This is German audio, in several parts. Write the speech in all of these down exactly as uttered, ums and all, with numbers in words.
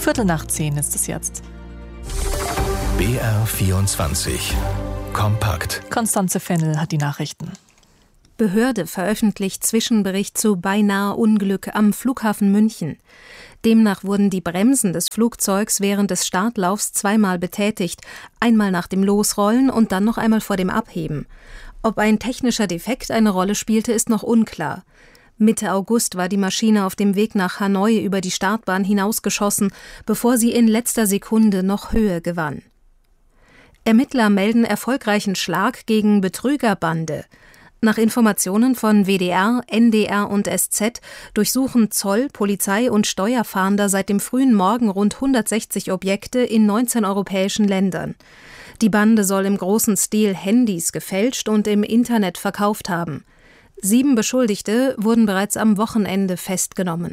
Viertel nach zehn ist es jetzt. B R vierundzwanzig. Kompakt. Konstanze Fennel hat die Nachrichten. Behörde veröffentlicht Zwischenbericht zu beinahe Unglück am Flughafen München. Demnach wurden die Bremsen des Flugzeugs während des Startlaufs zweimal betätigt, einmal nach dem Losrollen und dann noch einmal vor dem Abheben. Ob ein technischer Defekt eine Rolle spielte, ist noch unklar. Mitte August war die Maschine auf dem Weg nach Hanoi über die Startbahn hinausgeschossen, bevor sie in letzter Sekunde noch Höhe gewann. Ermittler melden erfolgreichen Schlag gegen Betrügerbande. Nach Informationen von W D R, N D R und S Z durchsuchen Zoll, Polizei und Steuerfahnder seit dem frühen Morgen rund hundertsechzig Objekte in neunzehn europäischen Ländern. Die Bande soll im großen Stil Handys gefälscht und im Internet verkauft haben. Sieben Beschuldigte wurden bereits am Wochenende festgenommen.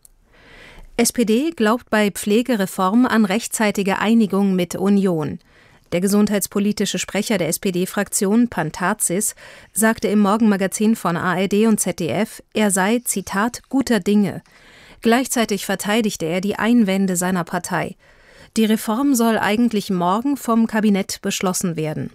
S P D glaubt bei Pflegereform an rechtzeitige Einigung mit Union. Der gesundheitspolitische Sprecher der S P D-Fraktion, Pantazis, sagte im Morgenmagazin von A R D und Z D F, er sei, Zitat, guter Dinge. Gleichzeitig verteidigte er die Einwände seiner Partei. Die Reform soll eigentlich morgen vom Kabinett beschlossen werden.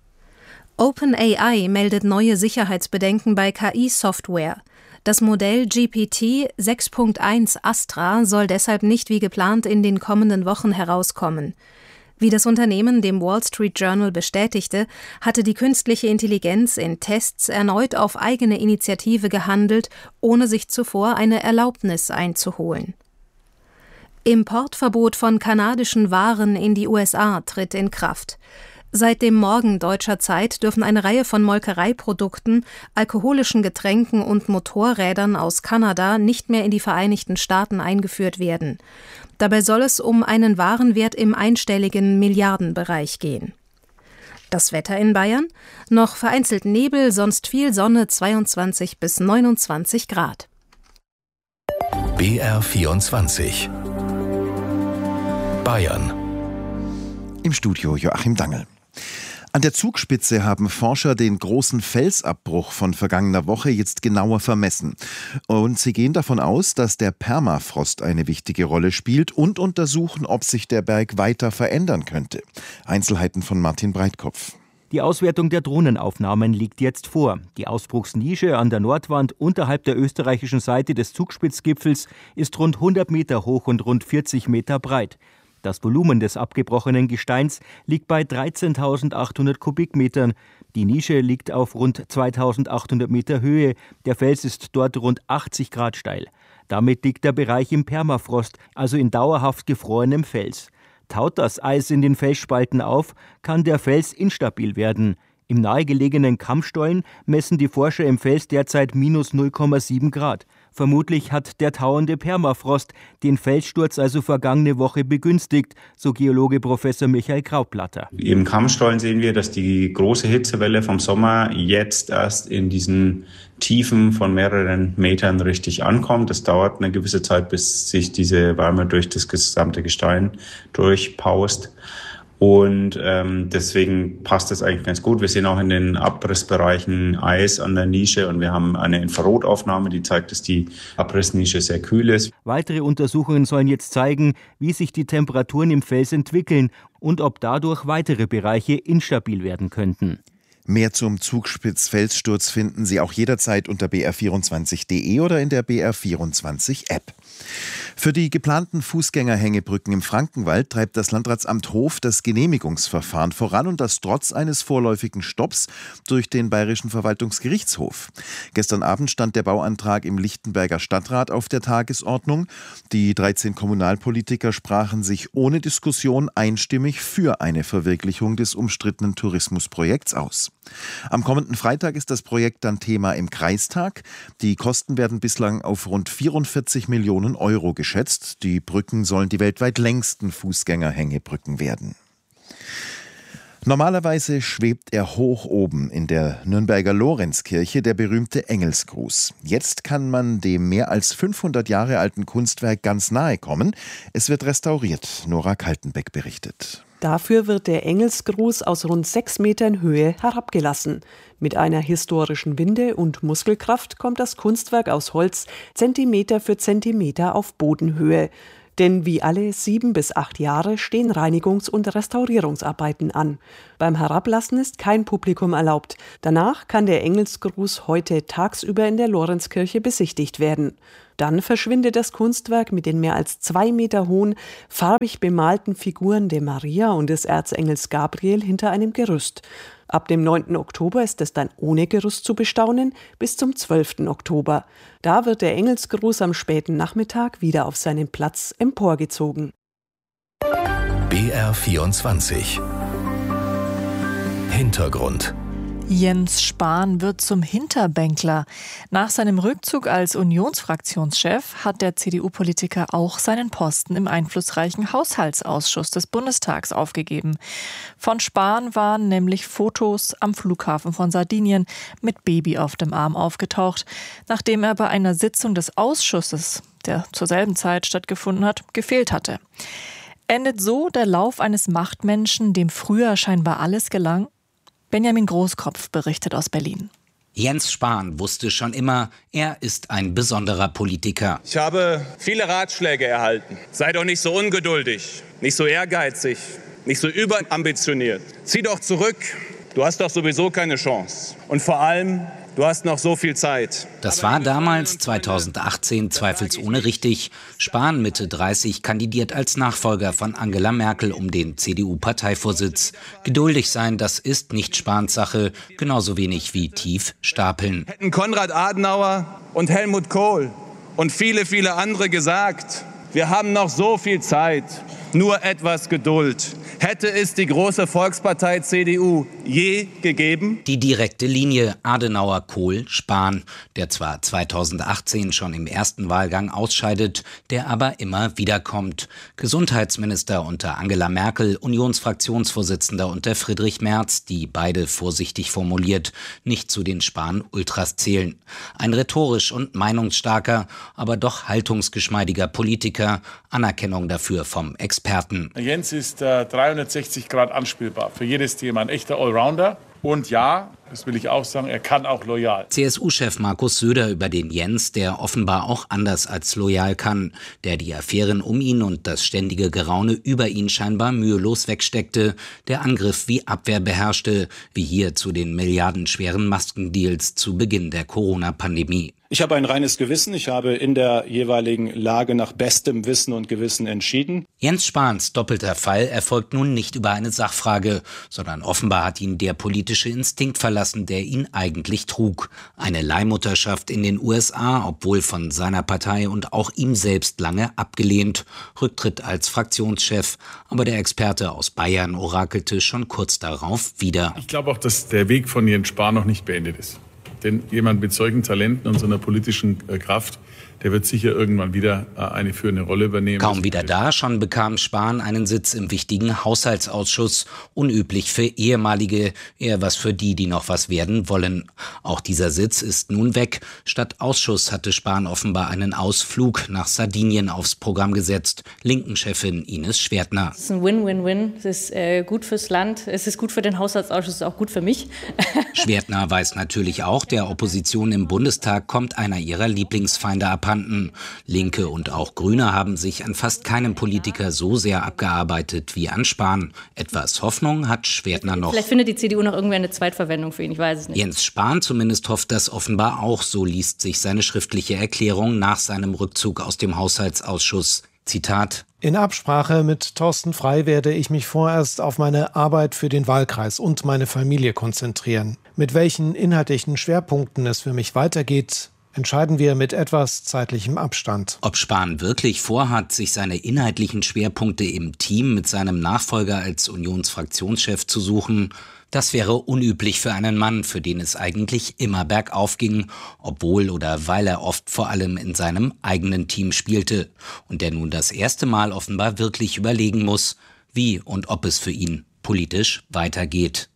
OpenAI meldet neue Sicherheitsbedenken bei K I-Software. Das Modell G P T sechs Punkt eins Astra soll deshalb nicht wie geplant in den kommenden Wochen herauskommen. Wie das Unternehmen dem Wall Street Journal bestätigte, hatte die künstliche Intelligenz in Tests erneut auf eigene Initiative gehandelt, ohne sich zuvor eine Erlaubnis einzuholen. Importverbot von kanadischen Waren in die U S A tritt in Kraft. Seit dem Morgen deutscher Zeit dürfen eine Reihe von Molkereiprodukten, alkoholischen Getränken und Motorrädern aus Kanada nicht mehr in die Vereinigten Staaten eingeführt werden. Dabei soll es um einen Warenwert im einstelligen Milliardenbereich gehen. Das Wetter in Bayern? Noch vereinzelt Nebel, sonst viel Sonne, zweiundzwanzig bis neunundzwanzig Grad. B R vierundzwanzig. Bayern. Im Studio Joachim Dangel. An der Zugspitze haben Forscher den großen Felsabbruch von vergangener Woche jetzt genauer vermessen. Und sie gehen davon aus, dass der Permafrost eine wichtige Rolle spielt und untersuchen, ob sich der Berg weiter verändern könnte. Einzelheiten von Martin Breitkopf. Die Auswertung der Drohnenaufnahmen liegt jetzt vor. Die Ausbruchsnische an der Nordwand unterhalb der österreichischen Seite des Zugspitzgipfels ist rund hundert Meter hoch und rund vierzig Meter breit. Das Volumen des abgebrochenen Gesteins liegt bei dreizehntausendachthundert Kubikmetern. Die Nische liegt auf rund zweitausendachthundert Meter Höhe. Der Fels ist dort rund achtzig Grad steil. Damit liegt der Bereich im Permafrost, also in dauerhaft gefrorenem Fels. Taut das Eis in den Felsspalten auf, kann der Fels instabil werden. Im nahegelegenen Kammstollen messen die Forscher im Fels derzeit minus null Komma sieben Grad. Vermutlich hat der tauende Permafrost den Felssturz also vergangene Woche begünstigt, so Geologe Professor Michael Graupplatter. Im Kammstollen sehen wir, dass die große Hitzewelle vom Sommer jetzt erst in diesen Tiefen von mehreren Metern richtig ankommt. Es dauert eine gewisse Zeit, bis sich diese Wärme durch das gesamte Gestein durchpaust. Und ähm, deswegen passt das eigentlich ganz gut. Wir sehen auch in den Abrissbereichen Eis an der Nische und wir haben eine Infrarotaufnahme, die zeigt, dass die Abrissnische sehr kühl ist. Weitere Untersuchungen sollen jetzt zeigen, wie sich die Temperaturen im Fels entwickeln und ob dadurch weitere Bereiche instabil werden könnten. Mehr zum Zugspitz-Felssturz finden Sie auch jederzeit unter b r vierundzwanzig punkt d e oder in der B R vierundzwanzig App. Für die geplanten Fußgängerhängebrücken im Frankenwald treibt das Landratsamt Hof das Genehmigungsverfahren voran und das trotz eines vorläufigen Stopps durch den Bayerischen Verwaltungsgerichtshof. Gestern Abend stand der Bauantrag im Lichtenberger Stadtrat auf der Tagesordnung. Die dreizehn Kommunalpolitiker sprachen sich ohne Diskussion einstimmig für eine Verwirklichung des umstrittenen Tourismusprojekts aus. Am kommenden Freitag ist das Projekt dann Thema im Kreistag. Die Kosten werden bislang auf rund vierundvierzig Millionen Euro geschätzt. Die Brücken sollen die weltweit längsten Fußgängerhängebrücken werden. Normalerweise schwebt er hoch oben in der Nürnberger Lorenzkirche, der berühmte Engelsgruß. Jetzt kann man dem mehr als fünfhundert Jahre alten Kunstwerk ganz nahe kommen. Es wird restauriert. Nora Kaltenbeck berichtet. Dafür wird der Engelsgruß aus rund sechs Metern Höhe herabgelassen. Mit einer historischen Binde und Muskelkraft kommt das Kunstwerk aus Holz Zentimeter für Zentimeter auf Bodenhöhe. Denn wie alle sieben bis acht Jahre stehen Reinigungs- und Restaurierungsarbeiten an. Beim Herablassen ist kein Publikum erlaubt. Danach kann der Engelsgruß heute tagsüber in der Lorenzkirche besichtigt werden. Dann verschwindet das Kunstwerk mit den mehr als zwei Meter hohen, farbig bemalten Figuren der Maria und des Erzengels Gabriel hinter einem Gerüst. Ab dem neunten Oktober ist es dann ohne Gerüst zu bestaunen, bis zum zwölften Oktober. Da wird der Engelsgruß am späten Nachmittag wieder auf seinen Platz emporgezogen. B R vierundzwanzig Hintergrund. Jens Spahn wird zum Hinterbänkler. Nach seinem Rückzug als Unionsfraktionschef hat der C D U-Politiker auch seinen Posten im einflussreichen Haushaltsausschuss des Bundestags aufgegeben. Von Spahn waren nämlich Fotos am Flughafen von Sardinien mit Baby auf dem Arm aufgetaucht, nachdem er bei einer Sitzung des Ausschusses, der zur selben Zeit stattgefunden hat, gefehlt hatte. Endet so der Lauf eines Machtmenschen, dem früher scheinbar alles gelang? Benjamin Großkopf berichtet aus Berlin. Jens Spahn wusste schon immer, er ist ein besonderer Politiker. Ich habe viele Ratschläge erhalten. Sei doch nicht so ungeduldig, nicht so ehrgeizig, nicht so überambitioniert. Zieh doch zurück, du hast doch sowieso keine Chance. Und vor allem, du hast noch so viel Zeit. Das war damals, zweitausendachtzehn, zweifelsohne richtig. Spahn, Mitte dreißig, kandidiert als Nachfolger von Angela Merkel um den C D U-Parteivorsitz. Geduldig sein, das ist nicht Spahns Sache, genauso wenig wie tief stapeln. Hätten Konrad Adenauer und Helmut Kohl und viele, viele andere gesagt, wir haben noch so viel Zeit, nur etwas Geduld. Hätte es die große Volkspartei C D U je gegeben? Die direkte Linie Adenauer, Kohl, Spahn, der zwar zweitausendachtzehn schon im ersten Wahlgang ausscheidet, der aber immer wiederkommt. Gesundheitsminister unter Angela Merkel, Unionsfraktionsvorsitzender unter Friedrich Merz, die beide vorsichtig formuliert nicht zu den Spahn-Ultras zählen. Ein rhetorisch und meinungsstarker, aber doch haltungsgeschmeidiger Politiker, Anerkennung dafür vom Experten. Jens ist äh, dreihundertsechzig Grad anspielbar, für jedes Thema ein echter Allrounder. Und ja, das will ich auch sagen, er kann auch loyal. C S U-Chef Markus Söder über den Jens, der offenbar auch anders als loyal kann, der die Affären um ihn und das ständige Geraune über ihn scheinbar mühelos wegsteckte, der Angriff wie Abwehr beherrschte, wie hier zu den milliardenschweren Maskendeals zu Beginn der Corona-Pandemie. Ich habe ein reines Gewissen. Ich habe in der jeweiligen Lage nach bestem Wissen und Gewissen entschieden. Jens Spahns doppelter Fall erfolgt nun nicht über eine Sachfrage, sondern offenbar hat ihn der politische Instinkt verlassen, der ihn eigentlich trug. Eine Leihmutterschaft in den U S A, obwohl von seiner Partei und auch ihm selbst lange abgelehnt. Rücktritt als Fraktionschef. Aber der Experte aus Bayern orakelte schon kurz darauf wieder. Ich glaube auch, dass der Weg von Jens Spahn noch nicht beendet ist. Denn jemand mit solchen Talenten und so einer politischen äh, Kraft, der wird sicher irgendwann wieder äh, eine führende Rolle übernehmen. Kaum wieder da, schon bekam Spahn einen Sitz im wichtigen Haushaltsausschuss. Unüblich für ehemalige, eher was für die, die noch was werden wollen. Auch dieser Sitz ist nun weg. Statt Ausschuss hatte Spahn offenbar einen Ausflug nach Sardinien aufs Programm gesetzt. Linken-Chefin Ines Schwertner. Es ist ein Win-Win-Win. Es ist äh, gut fürs Land, es ist gut für den Haushaltsausschuss, es ist auch gut für mich. Schwertner weiß natürlich auch, der Opposition im Bundestag kommt einer ihrer Lieblingsfeinde abhanden. Linke und auch Grüne haben sich an fast keinem Politiker so sehr abgearbeitet wie an Spahn. Etwas Hoffnung hat Schwertner noch. Vielleicht findet die C D U noch irgendwie eine Zweitverwendung für ihn, ich weiß es nicht. Jens Spahn zumindest hofft das offenbar auch, so liest sich seine schriftliche Erklärung nach seinem Rückzug aus dem Haushaltsausschuss. Zitat: In Absprache mit Thorsten Frey werde ich mich vorerst auf meine Arbeit für den Wahlkreis und meine Familie konzentrieren. Mit welchen inhaltlichen Schwerpunkten es für mich weitergeht, entscheiden wir mit etwas zeitlichem Abstand. Ob Spahn wirklich vorhat, sich seine inhaltlichen Schwerpunkte im Team mit seinem Nachfolger als Unionsfraktionschef zu suchen, das wäre unüblich für einen Mann, für den es eigentlich immer bergauf ging, obwohl oder weil er oft vor allem in seinem eigenen Team spielte und der nun das erste Mal offenbar wirklich überlegen muss, wie und ob es für ihn politisch weitergeht.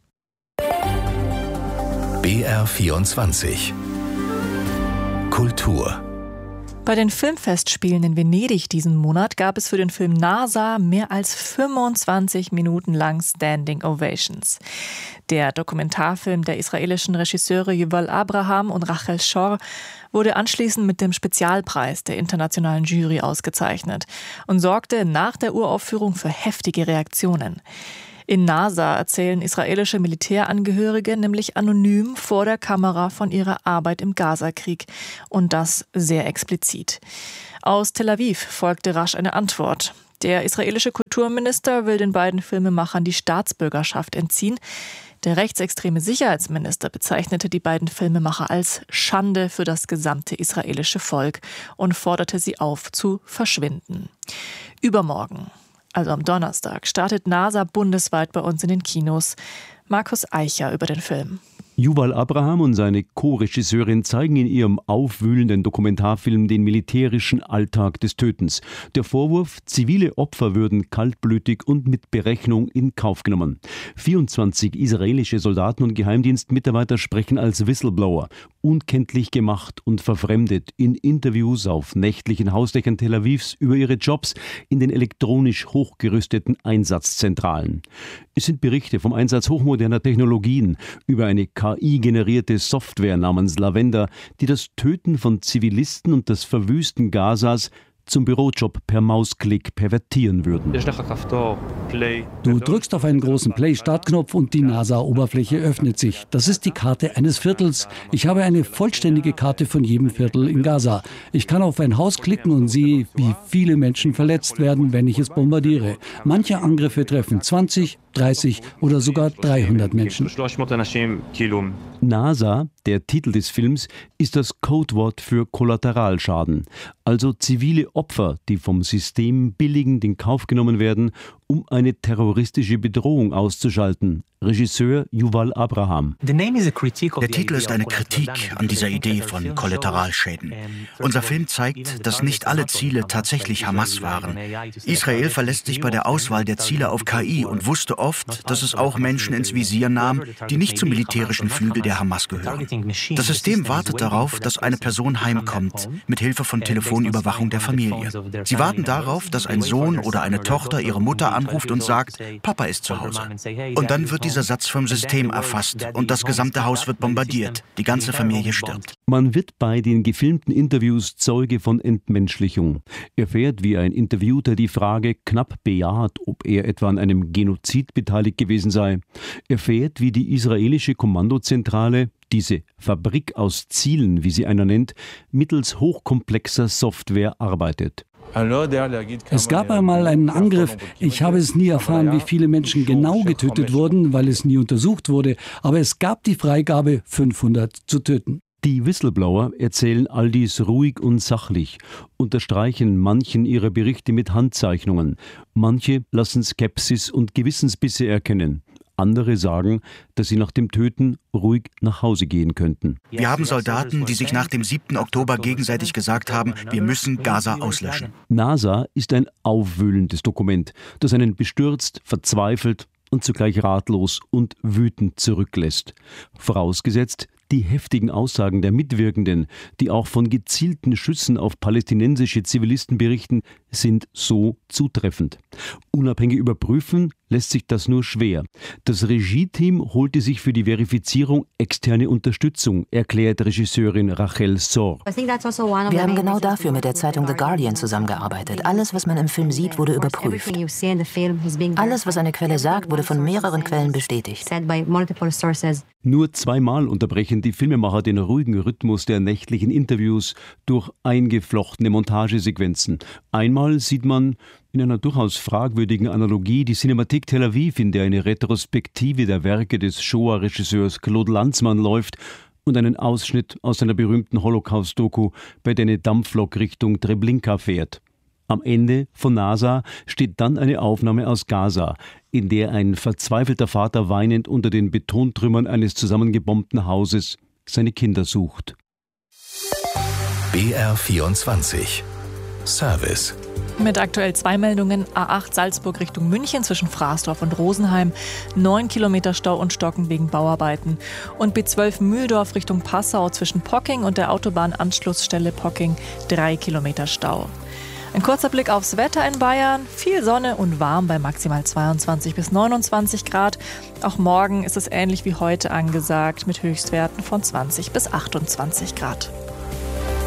B R vierundzwanzig Kultur. Bei den Filmfestspielen in Venedig diesen Monat gab es für den Film NASA mehr als fünfundzwanzig Minuten lang Standing Ovations. Der Dokumentarfilm der israelischen Regisseure Yuval Abraham und Rachel Shor wurde anschließend mit dem Spezialpreis der internationalen Jury ausgezeichnet und sorgte nach der Uraufführung für heftige Reaktionen. In NASA erzählen israelische Militärangehörige nämlich anonym vor der Kamera von ihrer Arbeit im Gazakrieg und das sehr explizit. Aus Tel Aviv folgte rasch eine Antwort. Der israelische Kulturminister will den beiden Filmemachern die Staatsbürgerschaft entziehen. Der rechtsextreme Sicherheitsminister bezeichnete die beiden Filmemacher als Schande für das gesamte israelische Volk und forderte sie auf, zu verschwinden. Übermorgen, also am Donnerstag, startet NASA bundesweit bei uns in den Kinos. Markus Eicher über den Film. Yuval Abraham und seine Co-Regisseurin zeigen in ihrem aufwühlenden Dokumentarfilm den militärischen Alltag des Tötens. Der Vorwurf, zivile Opfer würden kaltblütig und mit Berechnung in Kauf genommen. vierundzwanzig israelische Soldaten und Geheimdienstmitarbeiter sprechen als Whistleblower, unkenntlich gemacht und verfremdet in Interviews auf nächtlichen Hausdächern Tel Avivs über ihre Jobs in den elektronisch hochgerüsteten Einsatzzentralen. Es sind Berichte vom Einsatz hochmoderner Technologien über eine K I-generierte Software namens Lavender, die das Töten von Zivilisten und das Verwüsten Gazas zum Bürojob per Mausklick pervertieren würden. Du drückst auf einen großen Play-Startknopf und die NASA-Oberfläche öffnet sich. Das ist die Karte eines Viertels. Ich habe eine vollständige Karte von jedem Viertel in Gaza. Ich kann auf ein Haus klicken und sehe, wie viele Menschen verletzt werden, wenn ich es bombardiere. Manche Angriffe treffen zwanzig, dreißig oder sogar dreihundert Menschen. NASA, der Titel des Films, ist das Codewort für Kollateralschaden, also zivile Opfer, die vom System billigend in Kauf genommen werden, um eine terroristische Bedrohung auszuschalten. Regisseur Yuval Abraham. Der Titel ist eine Kritik an dieser Idee von Kollateralschäden. Unser Film zeigt, dass nicht alle Ziele tatsächlich Hamas waren. Israel verlässt sich bei der Auswahl der Ziele auf K I und wusste oft, dass es auch Menschen ins Visier nahm, die nicht zum militärischen Flügel der Hamas gehören. Das System wartet darauf, dass eine Person heimkommt, mit Hilfe von Telefonüberwachung der Familie. Sie warten darauf, dass ein Sohn oder eine Tochter ihre Mutter anruft und sagt, Papa ist zu Hause. Und dann wird dieser Satz vom System erfasst und das gesamte Haus wird bombardiert. Die ganze Familie stirbt. Man wird bei den gefilmten Interviews Zeuge von Entmenschlichung. Erfährt, wie ein Interviewter die Frage knapp bejaht, ob er etwa an einem Genozid beteiligt gewesen sei. Erfährt, wie die israelische Kommandozentrale, diese Fabrik aus Zielen, wie sie einer nennt, mittels hochkomplexer Software arbeitet. Es gab einmal einen Angriff. Ich habe es nie erfahren, wie viele Menschen genau getötet wurden, weil es nie untersucht wurde. Aber es gab die Freigabe, fünfhundert zu töten. Die Whistleblower erzählen all dies ruhig und sachlich, unterstreichen manchen ihrer Berichte mit Handzeichnungen. Manche lassen Skepsis und Gewissensbisse erkennen. Andere sagen, dass sie nach dem Töten ruhig nach Hause gehen könnten. Wir haben Soldaten, die sich nach dem siebten Oktober gegenseitig gesagt haben, wir müssen Gaza auslöschen. NASA ist ein aufwühlendes Dokument, das einen bestürzt, verzweifelt und zugleich ratlos und wütend zurücklässt. Vorausgesetzt, die heftigen Aussagen der Mitwirkenden, die auch von gezielten Schüssen auf palästinensische Zivilisten berichten, sind so zutreffend. Unabhängig überprüfen lässt sich das nur schwer. Das Regie-Team holte sich für die Verifizierung externe Unterstützung, erklärt Regisseurin Rachel Shor. Wir haben genau dafür mit der Zeitung The Guardian zusammengearbeitet. Alles, was man im Film sieht, wurde überprüft. Alles, was eine Quelle sagt, wurde von mehreren Quellen bestätigt. Nur zweimal unterbrechen die Filmemacher den ruhigen Rhythmus der nächtlichen Interviews durch eingeflochtene Montagesequenzen. Einmal sieht man in einer durchaus fragwürdigen Analogie die Cinemathek Tel Aviv, in der eine Retrospektive der Werke des Shoah-Regisseurs Claude Lanzmann läuft, und einen Ausschnitt aus seiner berühmten Holocaust-Doku, bei der eine Dampflok Richtung Treblinka fährt. Am Ende von NASA steht dann eine Aufnahme aus Gaza, in der ein verzweifelter Vater weinend unter den Betontrümmern eines zusammengebombten Hauses seine Kinder sucht. B R vierundzwanzig Service Mit aktuell zwei Meldungen: A acht Salzburg Richtung München zwischen Fraßdorf und Rosenheim, neun Kilometer Stau und Stocken wegen Bauarbeiten. Und B zwölf Mühldorf Richtung Passau zwischen Pocking und der Autobahnanschlussstelle Pocking, drei Kilometer Stau. Ein kurzer Blick aufs Wetter in Bayern. Viel Sonne und warm bei maximal zweiundzwanzig bis neunundzwanzig Grad. Auch morgen ist es ähnlich wie heute angesagt mit Höchstwerten von zwanzig bis achtundzwanzig Grad.